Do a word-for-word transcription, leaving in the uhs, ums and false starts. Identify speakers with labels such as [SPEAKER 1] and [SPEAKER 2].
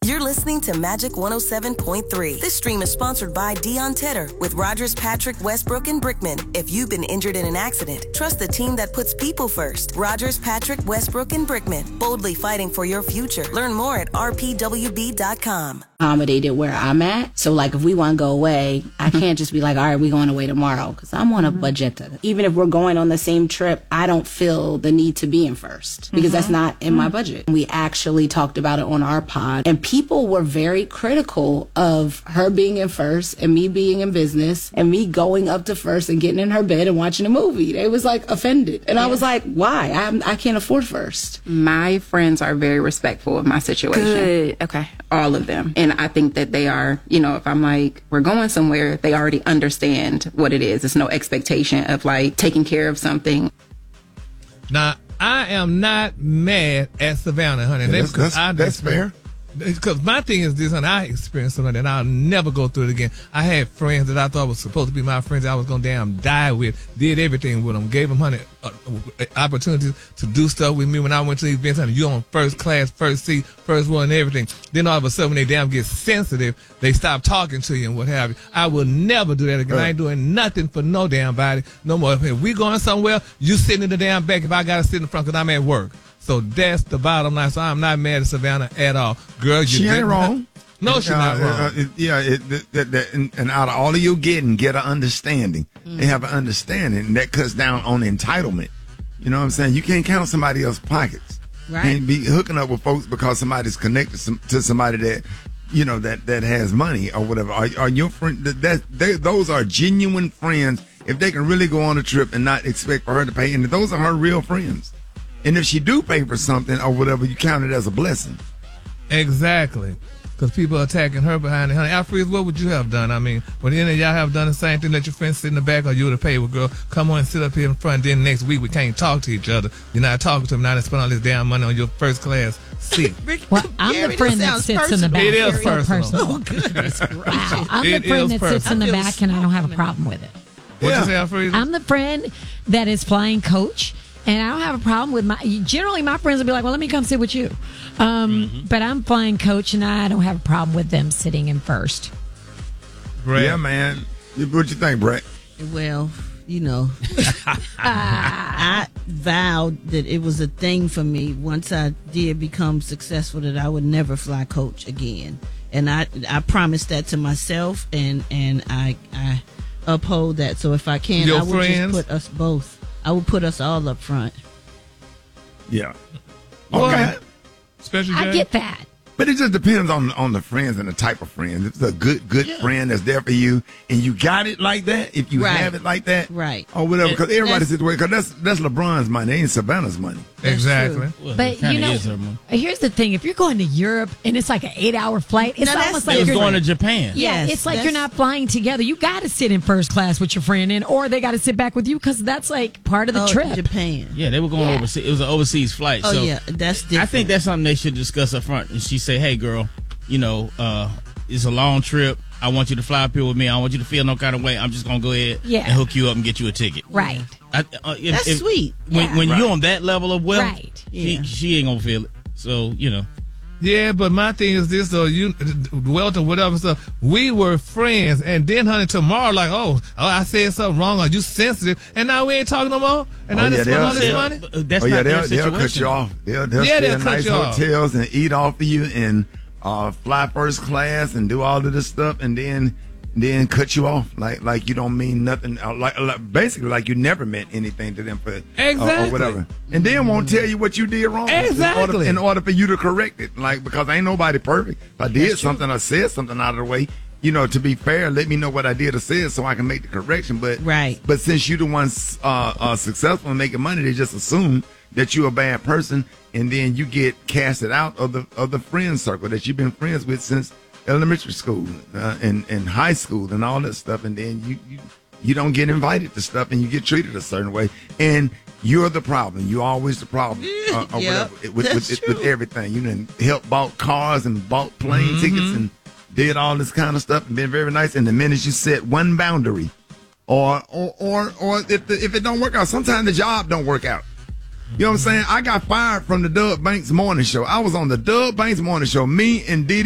[SPEAKER 1] You're listening to Magic one oh seven point three. This stream is sponsored by Dion Tedder with Rogers, Patrick, Westbrook, and Brickman. If you've been injured in an accident, trust the team that puts people first. Rogers, Patrick, Westbrook, and Brickman. Boldly fighting for your future. Learn more at r p w b dot com.
[SPEAKER 2] Accommodated where I'm at. So, like, if we want to go away, I can't just be like, all right, we're going away tomorrow, because I'm on a budget. Even if we're going on the same trip, I don't feel the need to be in first, because mm-hmm. that's not in mm-hmm. my budget. We actually talked about it on our pod, and people were very critical of her being in first and me being in business and me going up to first and getting in her bed and watching a movie. They was like offended. And yeah. I was like, why? I'm, I can't afford first.
[SPEAKER 3] My friends are very respectful of my situation.
[SPEAKER 2] Good. Okay.
[SPEAKER 3] All of them. And I think that they are, you know, if I'm like, we're going somewhere, they already understand what it is. It's no expectation of like taking care of something.
[SPEAKER 4] Now, I am not mad at Savannah, honey.
[SPEAKER 5] Yeah, that's that's, I, that's fair.
[SPEAKER 4] Because my thing is this, and I experienced something that I'll never go through it again. I had friends that I thought was supposed to be my friends that I was going to damn die with, did everything with them, gave them honey, uh, opportunities to do stuff with me when I went to events. Honey, you on first class, first seat, first one, and everything. Then all of a sudden, when they damn get sensitive, they stop talking to you and what have you. I will never do that again. Right. I ain't doing nothing for no damn body no more. If we going somewhere, you sitting in the damn back if I got to sit in the front because I'm at work. So that's the bottom line. So I'm not mad at Savannah at all. Girl, you
[SPEAKER 5] she ain't wrong.
[SPEAKER 4] No, she's uh, not wrong.
[SPEAKER 5] Uh, it, yeah, it, that, that, that, and, and out of all of you getting, get an understanding. Mm. They have an understanding, and that cuts down on entitlement. You know what I'm saying? You can't count somebody else's pockets.
[SPEAKER 2] Right.
[SPEAKER 5] You can't be hooking up with folks because somebody's connected some, to somebody that, you know, that, that has money or whatever. Are, are your friend that, that they, those are genuine friends if they can really go on a trip and not expect for her to pay, and those are her real friends. And if she do pay for something or whatever, you count it as a blessing.
[SPEAKER 4] Exactly. Because people are attacking her behind it. Honey, Alfred, what would you have done? I mean, would any of y'all have done the same thing, let your friends sit in the back, or you would have paid with, girl, come on and sit up here in front, then next week we can't talk to each other. You're not talking to them, now they spend all this damn money on your first class seat.
[SPEAKER 6] Well, I'm
[SPEAKER 7] Gary,
[SPEAKER 6] the friend that sits personal. in the back.
[SPEAKER 4] It is personal.
[SPEAKER 6] personal.
[SPEAKER 7] Oh, goodness gracious.
[SPEAKER 6] Wow. I'm
[SPEAKER 4] It
[SPEAKER 6] the friend that
[SPEAKER 4] personal.
[SPEAKER 6] sits in the back, and I don't have a problem with it.
[SPEAKER 4] What'd
[SPEAKER 5] Yeah.
[SPEAKER 4] you say, Alfred?
[SPEAKER 6] I'm the friend that is flying coach. And I don't have a problem with my. Generally, my friends will be like, "Well, let me come sit with you." Um, mm-hmm. But I'm flying coach, and I don't have a problem with them sitting in first.
[SPEAKER 4] Brett?
[SPEAKER 5] Yeah, man. What you think, Brett?
[SPEAKER 7] Well, you know, I vowed that it was a thing for me once I did become successful that I would never fly coach again, and I I promised that to myself, and and I I uphold that. So if I can,
[SPEAKER 4] Your
[SPEAKER 7] I would
[SPEAKER 4] friends?
[SPEAKER 7] just put us both. I would put us all up front.
[SPEAKER 5] Yeah.
[SPEAKER 4] Well,
[SPEAKER 5] Okay.
[SPEAKER 4] Special
[SPEAKER 6] I
[SPEAKER 4] J?
[SPEAKER 6] get that.
[SPEAKER 5] But it just depends on on the friends and the type of friend. If it's a good, good
[SPEAKER 7] Yeah.
[SPEAKER 5] friend that's there for you, and you got it like that, if you
[SPEAKER 7] Right.
[SPEAKER 5] have it like that,
[SPEAKER 7] Right.
[SPEAKER 5] or whatever,
[SPEAKER 7] And
[SPEAKER 5] because everybody's
[SPEAKER 7] that's-
[SPEAKER 5] situation, because that's, that's LeBron's money, ain't Savannah's money.
[SPEAKER 4] Exactly.
[SPEAKER 8] Well,
[SPEAKER 6] But
[SPEAKER 8] it kinda
[SPEAKER 6] you know,
[SPEAKER 8] is her money.
[SPEAKER 6] here's the thing: if you're going to Europe and it's like an eight-hour flight, it's
[SPEAKER 7] Now, that's
[SPEAKER 6] almost
[SPEAKER 8] They
[SPEAKER 6] like
[SPEAKER 8] was
[SPEAKER 6] you're
[SPEAKER 8] going to Japan.
[SPEAKER 6] Yeah,
[SPEAKER 7] Yes,
[SPEAKER 6] it's like
[SPEAKER 7] that's-
[SPEAKER 6] you're not flying together. You got to sit in first class with your friend, in, or they got to sit back with you because that's like part of the
[SPEAKER 7] Oh,
[SPEAKER 6] trip.
[SPEAKER 8] Yeah,
[SPEAKER 7] Japan.
[SPEAKER 8] they were going
[SPEAKER 6] Yeah.
[SPEAKER 8] overseas. It was an overseas flight.
[SPEAKER 7] Oh
[SPEAKER 8] so
[SPEAKER 7] yeah, that's different.
[SPEAKER 8] I think that's something they should discuss up front. And she say, "Hey, girl, you know, uh, it's a long trip. I want you to fly up here with me. I don't want you to feel no kind of way. I'm just gonna go ahead
[SPEAKER 6] Yeah.
[SPEAKER 8] and hook you up and get you a ticket."
[SPEAKER 6] Right.
[SPEAKER 8] I, uh, if,
[SPEAKER 7] That's
[SPEAKER 8] if-
[SPEAKER 7] sweet.
[SPEAKER 8] When,
[SPEAKER 6] Yeah.
[SPEAKER 8] when
[SPEAKER 5] Right.
[SPEAKER 8] you're on that level of wealth,
[SPEAKER 6] Right.
[SPEAKER 8] she,
[SPEAKER 7] Yeah.
[SPEAKER 8] she ain't gonna feel it. So you know,
[SPEAKER 4] Yeah, but my thing is this, though, you, wealth or whatever stuff, we were friends, and then, honey, tomorrow, like, oh, oh, I said something wrong, or you sensitive, and now we ain't talking no more, and
[SPEAKER 5] Oh,
[SPEAKER 4] I
[SPEAKER 5] yeah,
[SPEAKER 4] just spent all
[SPEAKER 5] they'll-
[SPEAKER 4] this
[SPEAKER 5] they'll-
[SPEAKER 4] money?
[SPEAKER 8] But, uh, that's
[SPEAKER 5] oh, yeah,
[SPEAKER 8] not their
[SPEAKER 5] they'll, they'll
[SPEAKER 8] situation.
[SPEAKER 5] cut you off. They'll, they'll
[SPEAKER 4] Yeah,
[SPEAKER 5] stay
[SPEAKER 4] they'll
[SPEAKER 5] in
[SPEAKER 4] cut
[SPEAKER 5] nice
[SPEAKER 4] you off.
[SPEAKER 5] hotels and eat off of you and uh, fly first class and do all of this stuff, and then then cut you off like like you don't mean nothing. Uh, like, like basically like you never meant anything to them for uh,
[SPEAKER 4] Exactly.
[SPEAKER 5] or whatever, and then won't tell you what you did wrong.
[SPEAKER 4] Exactly.
[SPEAKER 5] In order, in order for you to correct it, like because ain't nobody perfect. If I did
[SPEAKER 7] That's true.
[SPEAKER 5] something or said something out of the way, you know, to be fair, let me know what I did or said so I can make the correction. But
[SPEAKER 7] Right.
[SPEAKER 5] But since you the ones uh, uh, successful in making money, they just assume that you're a bad person, and then you get casted out of the of the friend circle that you've been friends with since elementary school uh, and and high school and all that stuff, and then you, you you don't get invited to stuff and you get treated a certain way, and you're the problem. You're always the problem, uh, or
[SPEAKER 7] Yep,
[SPEAKER 5] whatever with
[SPEAKER 7] that's
[SPEAKER 5] with,
[SPEAKER 7] true.
[SPEAKER 5] with everything. You done helped bought cars and bought plane
[SPEAKER 4] Mm-hmm.
[SPEAKER 5] tickets and did all this kind of stuff and been very nice. And the minute you set one boundary, or or or, or if the, if it don't work out, sometimes the job don't work out. You know what I'm saying? I got fired from the Doug Banks Morning Show. I was on the Doug Banks Morning Show. Me and Dee Dee